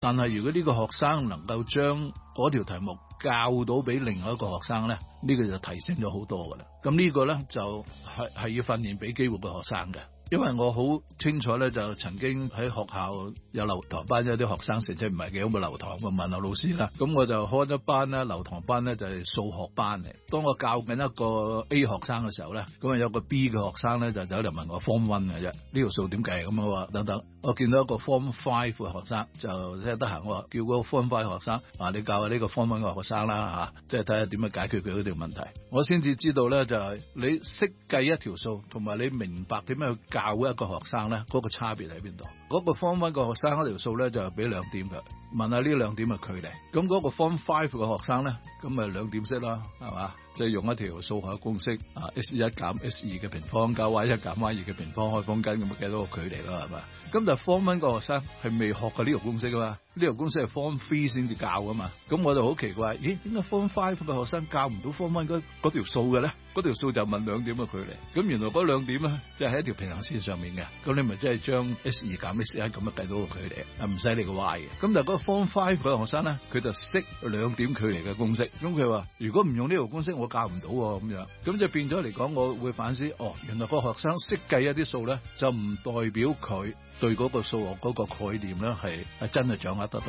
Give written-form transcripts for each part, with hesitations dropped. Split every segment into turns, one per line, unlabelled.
但係如果呢個學生能夠將嗰條題目教到俾另外一個學生咧，呢個就提升咗好多噶啦。咁呢個咧就係要訓練俾機會嘅學生嘅。因為我好清楚咧，就曾經喺學校有留堂班，有啲學生成績唔係幾好，咪留堂，我問下老師啦。咁我就開咗班啦，留堂班咧就係數學班嚟。當我教緊一個 A 學生嘅時候咧，咁啊有個 B 嘅學生咧就走嚟問我 Form 1嘅啫，呢條數點計咁啊？等等，我見到一個 Form 5嘅學生就即係得閒，我話叫嗰個 Form 5學生你教下呢個 Form 1嘅學生啦嚇，即係睇下點樣解決佢嗰條問題。我先至知道咧，就係你識計一條數，同埋你明白點樣去教一個學生咧，嗰個差別喺邊度？嗰個 Form 1個學生嗰條數咧就俾2點佢，問下呢2點嘅距離。咁嗰個 Form 5嘅學生咧，咁咪2點式啦，係嘛？即係用一條數學公式，S1 減 S2 嘅平方加 Y1 減 Y2 嘅平方開方根，咁咪計到個距離咯，係嘛？咁但係 Form 1個學生係未學過呢條公式噶嘛？呢條公式係 Form 3先至教噶嘛？咁我就好奇怪，咦？點解 Form 5嘅學生教唔到 Form 1嗰條數嘅咧？嗰條數就問2點嘅距離，咁原來嗰2點咧，即係喺一條平行線上面嘅，咁你咪即係將 S2 減 S1 咁樣計到個距離，唔使你個 Y 嘅。咁但係嗰個 Form 5嘅學生咧，佢就識2點距離嘅公式，咁佢話如果唔用呢條公式，我教唔到咁樣，咁就變咗嚟講，我會反思，原來個學生識計一啲數咧，就唔代表佢對嗰個數學嗰個概念咧係真係掌握得到。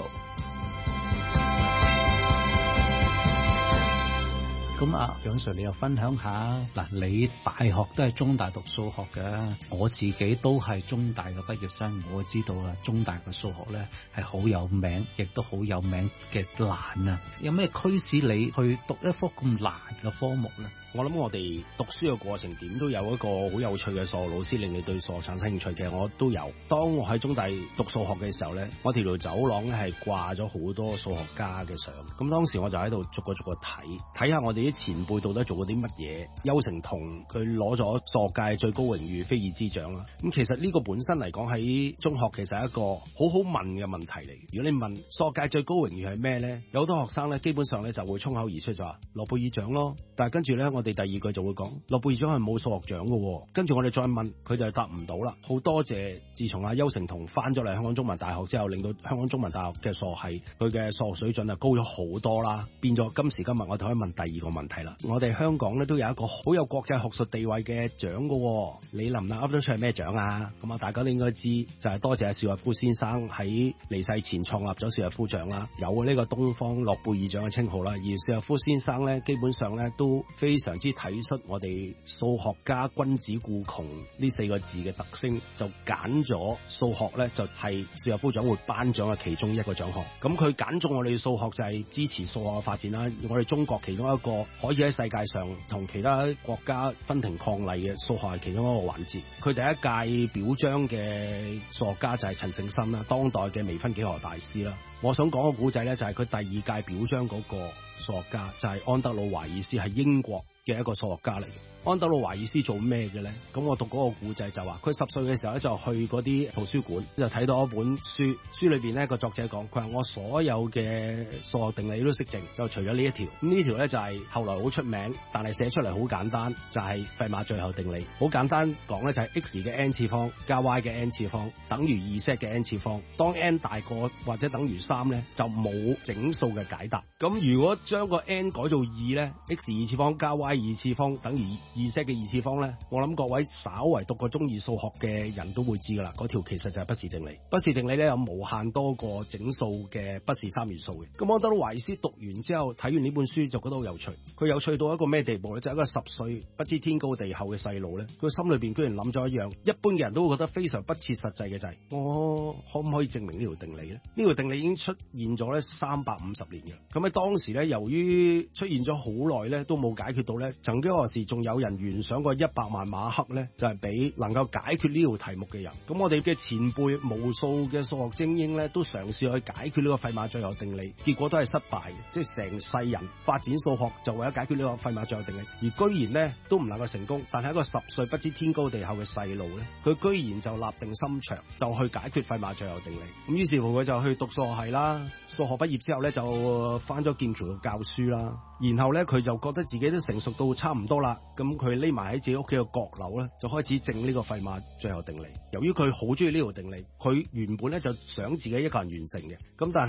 咁楊 Sir 你又分享下嗱，你大學都係中大讀數學嘅，我自己都係中大嘅畢業生，我知道中大嘅數學咧係好有名，亦都好有名嘅難啊！有咩驅使你去讀一科咁難嘅科目咧？
我諗我哋讀書嘅過程點都有一個好有趣嘅數學老師令你對數學產生興趣嘅，我都有。當我喺中大讀數學嘅時候咧，我條走廊咧係掛咗好多數學家嘅相，咁當時我就喺度逐個睇下我哋啲前輩到底做過啲乜嘢。邱成桐佢攞咗數學界最高榮譽菲爾茲獎啦。咁其實呢個本身嚟講喺中學其實係一個好好問嘅問題嚟。如果你問數學界最高榮譽係咩咧，有好多學生咧基本上咧就會衝口而出就話諾貝爾獎咯。但係跟住咧我哋第二句就會講諾貝爾獎係冇數學獎嘅，跟住我哋再問佢就答唔到啦。好多謝自從邱成桐翻咗嚟香港中文大學之後，令到香港中文大學嘅數學系佢嘅數學水準高咗好多啦，變咗今時今日我哋可以問第二個問題啦。我哋香港咧都有一個好有國際學術地位嘅獎嘅，你能唔能噏得出係咩獎啊？咁大家都應該知，就係多謝邵逸夫先生喺離世前創立咗邵逸夫獎啦，有呢個東方諾貝爾獎嘅稱號啦。而邵逸夫先生咧基本上咧都非常之睇出我哋數學家君子固窮呢4個字嘅特性，就揀咗數學咧就係邵逸夫獎會頒獎嘅其中一個獎項。咁佢揀中我哋數學就係支持數學嘅發展啦。我哋中國其中一個可以喺世界上同其他國家分庭抗禮嘅數學係其中一個環節。佢第一屆表彰嘅數學家就係陳勝森啦，當代嘅微分幾何大師啦。我想講個古仔咧就係佢第二屆表彰嗰個數學家就係安德魯懷爾斯，係英國嘅一個數學家嚟嘅。安德魯懷爾斯做咩嘅咧？咁我讀嗰個古仔就話，佢10歲嘅時候咧就去嗰啲圖書館，就睇到一本書，書裏邊咧個作者講，佢話我所有嘅數學定理都識淨，就除咗呢一條。咁呢條咧就係後來好出名，但係寫出嚟好簡單，就係費馬最後定理。好簡單講咧，就係 x 嘅 n 次方加 y 嘅 n 次方等於2z嘅 n 次方。當 n 大過或者等於3咧，就冇整數嘅解答。咁如果將個 n 改做2咧 ，x 2次方加 y 2次方等於2z嘅2次方咧，我諗各位稍為讀過中二數學嘅人都會知噶啦，嗰條其實就係畢氏定理。畢氏定理咧有無限多個整數嘅畢氏三元素嘅。咁安德魯懷爾斯讀完之後睇完呢本書就覺得好有趣，佢有趣到一個咩地步咧？就係一個10歲不知天高地厚嘅細路咧，佢心裏邊居然諗咗一樣一般嘅人都會覺得非常不切實際嘅，就係我可唔可以證明呢條定理咧？呢條定理已經出現咗咧350年嘅。咁喺當時咧，由於出現咗好耐咧都冇解決到咧，曾經何時仲有人懸賞過100萬馬克咧，就係俾能夠解決呢條題目嘅人。咁我哋嘅前輩無數嘅數學精英咧，都嘗試去解決呢個費馬最後定理，結果都係失敗嘅，即係成世人發展數學就為咗解決呢個費馬最後定理，而居然咧都唔能夠成功。但係一個10歲不知天高地厚嘅細路咧，佢居然就立定心腸，就去解決費馬最後定理。咁於是乎佢就去讀數學系啦，數學畢業之後咧就翻咗劍橋度教書啦。然後咧佢就覺得自己都成熟到差唔多啦，咁佢匿埋喺自己屋企嘅閣樓咧，就開始證呢個費馬最後定理。由於佢好中意呢條定理，佢原本咧就想自己一個人完成嘅，咁但係